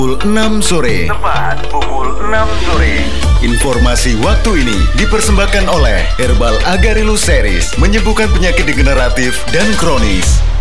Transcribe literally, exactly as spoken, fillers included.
Pukul enam sore. Tepat pukul enam sore. Informasi waktu ini dipersembahkan oleh Herbal Agarilus Series, menyembuhkan penyakit degeneratif dan kronis.